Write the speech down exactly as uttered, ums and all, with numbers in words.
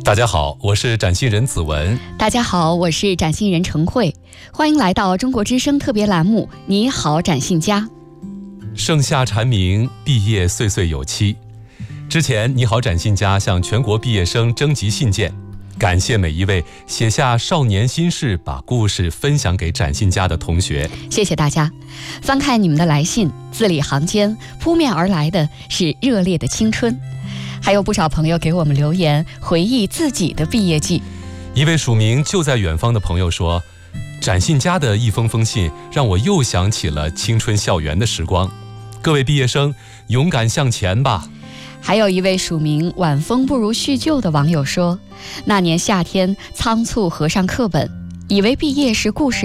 大家好，我是展信人子文。 大家好，我是展信人程慧。欢迎来到中国之声特别栏目《你好，展信家》。 盛夏蝉鸣，毕业岁岁有期。之前你好展信家向全国毕业生征集信件，感谢每一位写下少年心事，把故事分享给展信家的同学。 谢谢大家。翻看你们的来信，字里行间扑面而来的是热烈的青春，还有不少朋友给我们留言回忆自己的毕业季。 一位署名就在远方的朋友说，展信家的一封封信让我又想起了青春校园的时光。各位毕业生，勇敢向前吧。 还有一位署名晚风不如叙旧的网友说，那年夏天仓促合上课本，以为毕业是故事